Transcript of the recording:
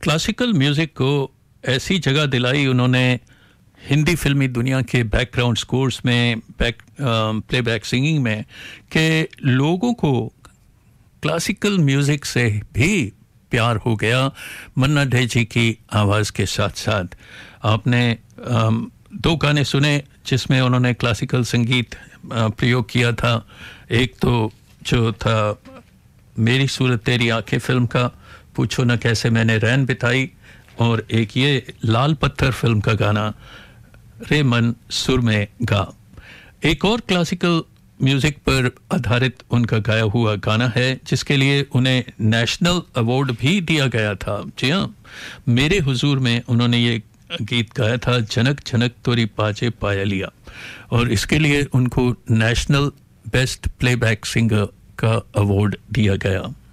Classical music को ऐसी जगह दिलाई उन्होंने हिंदी फिल्मी दुनिया के बैकग्राउंड स्कोर्स में, प्लेबैक सिंगिंग में, कि लोगों को क्लासिकल म्यूज़िक से भी प्यार हो गया। मन्ना डे जी की आवाज़ के साथ साथ आपने दो गाने सुने जिसमें उन्होंने क्लासिकल संगीत प्रयोग किया था। एक तो जो था मेरी सूरत तेरी आंखें फिल्म का पूछो न कैसे मैंने रैन बिताई, और एक ये लाल पत्थर फिल्म का गाना रे मन सुर में गा। एक और क्लासिकल म्यूजिक पर आधारित उनका गाया हुआ गाना है जिसके लिए उन्हें नेशनल अवार्ड भी दिया गया था। जी हाँ, मेरे हुजूर में उन्होंने ये गीत गाया था, जनक जनक तोरी पाजे पायलिया, और इसके लिए उनको नेशनल बेस्ट प्लेबैक सिंगर का अवार्ड दिया गया।